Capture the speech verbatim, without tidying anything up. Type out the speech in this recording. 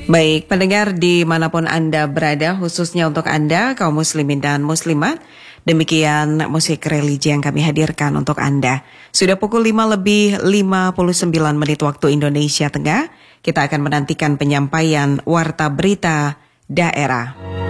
Baik, pendengar dimanapun Anda berada, khususnya untuk Anda, kaum muslimin dan muslimat, demikian musik religi yang kami hadirkan untuk Anda. Sudah pukul lima lebih lima puluh sembilan menit waktu Indonesia Tengah, kita akan menantikan penyampaian Warta Berita Daerah.